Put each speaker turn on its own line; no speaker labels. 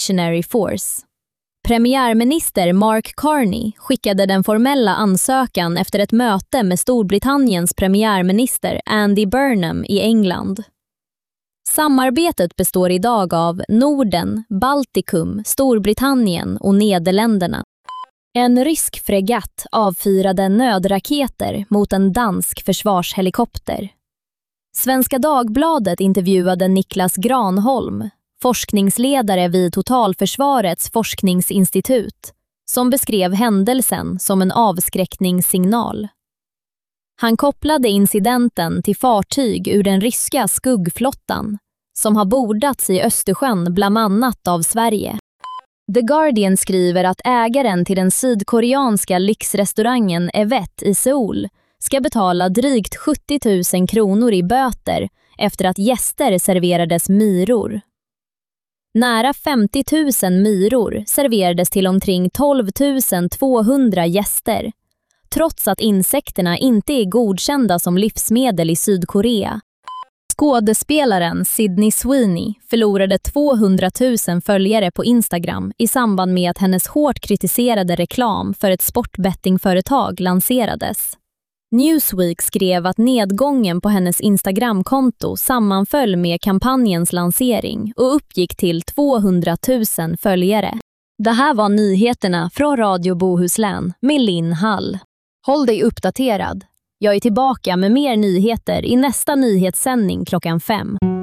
Expeditionary Force. Premiärminister Mark Carney skickade den formella ansökan efter ett möte med Storbritanniens premiärminister Andy Burnham i England. Samarbetet består idag av Norden, Baltikum, Storbritannien och Nederländerna. En rysk fregatt avfyrade nödraketer mot en dansk försvarshelikopter. Svenska Dagbladet intervjuade Niklas Granholm, forskningsledare vid Totalförsvarets forskningsinstitut, som beskrev händelsen som en avskräckningssignal. Han kopplade incidenten till fartyg ur den ryska skuggflottan som har bordats i Östersjön bland annat av Sverige. The Guardian skriver att ägaren till den sydkoreanska lyxrestaurangen Evet i Seoul ska betala drygt 70 000 kronor i böter efter att gäster serverades myror. Nära 50 000 myror serverades till omkring 12 200 gäster, trots att insekterna inte är godkända som livsmedel i Sydkorea. Skådespelaren Sydney Sweeney förlorade 200 000 följare på Instagram i samband med att hennes hårt kritiserade reklam för ett sportbettingföretag lanserades. Newsweek skrev att nedgången på hennes Instagramkonto sammanföll med kampanjens lansering och uppgick till 200 000 följare. Det här var nyheterna från Radio Bohuslän med Linn Hall. Håll dig uppdaterad. Jag är tillbaka med mer nyheter i nästa nyhetssändning klockan 5.